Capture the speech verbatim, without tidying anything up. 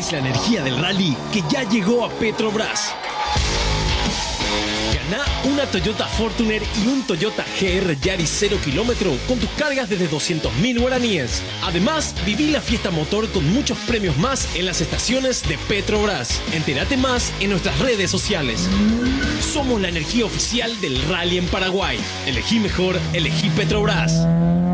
Es la energía del rally que ya llegó a Petrobras. Gana una Toyota Fortuner y un Toyota G R Yaris cero kilómetro con tus cargas desde doscientos mil guaraníes. Además, viví la fiesta motor con muchos premios más en las estaciones de Petrobras. Entérate más en nuestras redes sociales. Somos la energía oficial del rally en Paraguay. Elegí mejor, elegí Petrobras.